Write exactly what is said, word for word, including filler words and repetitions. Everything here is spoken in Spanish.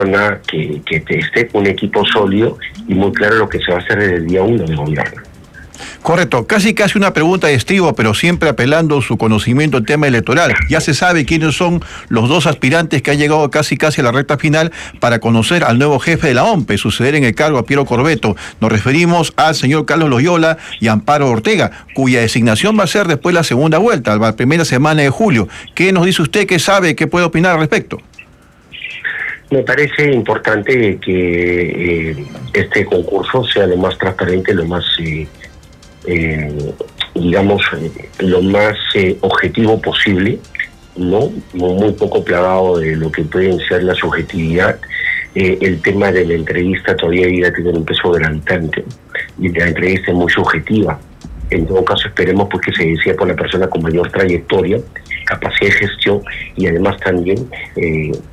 que, que esté con un equipo sólido y muy claro lo que se va a hacer desde el día uno del gobierno. Correcto, casi casi una pregunta de Estribo, pero siempre apelando a su conocimiento en tema electoral. Ya se sabe quiénes son los dos aspirantes que han llegado casi casi a la recta final para conocer al nuevo jefe de la O M P E, suceder en el cargo a Piero Corvetto. Nos referimos al señor Carlos Loyola y Amparo Ortega, cuya designación va a ser después de la segunda vuelta, la primera semana de julio. ¿Qué nos dice usted? ¿Qué sabe? ¿Qué puede opinar al respecto? Me parece importante que eh, este concurso sea lo más transparente, lo más... Eh, Eh, digamos, eh, lo más eh, objetivo posible, ¿no? Muy poco plagado de lo que pueden ser la subjetividad. Eh, el tema de la entrevista todavía iba a tener un peso gravitante y la entrevista es muy subjetiva. En todo caso, esperemos pues que se decida por la persona con mayor trayectoria, capacidad de gestión y además también... Eh,